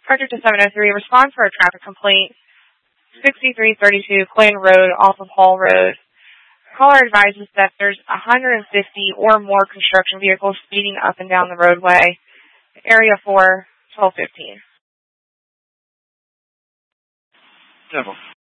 Archer to 703, respond for a traffic complaint, 6332 Clayton Road off of Hall Road. Caller advises that there's 150 or more construction vehicles speeding up and down the roadway. Area 4, 1215. Simple.